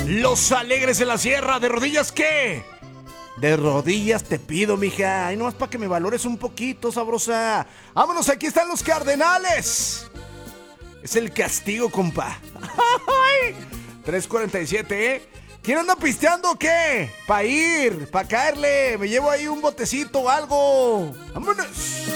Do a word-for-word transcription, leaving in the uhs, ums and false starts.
Los Alegres de la Sierra. ¿De rodillas qué? De rodillas te pido, mija. Ay, nomás para que me valores un poquito, sabrosa. Vámonos, aquí están los Cardenales. Es el castigo, compa. tres cuarenta y siete, ¿eh? ¿Quién anda pisteando o qué? Pa' ir, pa' caerle. Me llevo ahí un botecito o algo. ¡Vámonos!